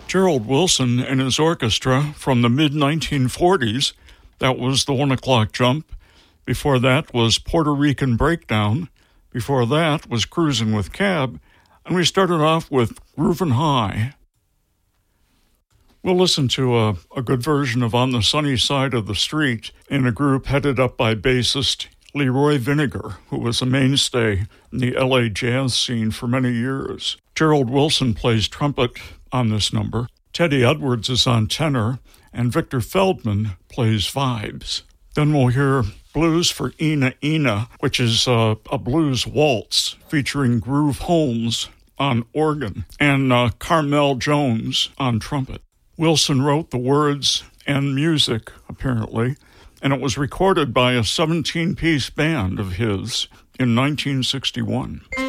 Gerald Wilson and his orchestra from the mid-1940s. That was the 1 o'clock jump. Before that was Puerto Rican Breakdown. Before that was Cruising with Cab. And we started off with Groovin' High. We'll listen to a good version of On the Sunny Side of the Street in a group headed up by bassist Leroy Vinegar, who was a mainstay in the LA jazz scene for many years. Gerald Wilson plays trumpet on this number. Teddy Edwards is on tenor, and Victor Feldman plays vibes. Then we'll hear Blues for Ina Ina, which is a blues waltz featuring Groove Holmes on organ and Carmel Jones on trumpet. Wilson wrote the words and music, apparently, and it was recorded by a 17-piece band of his in 1961.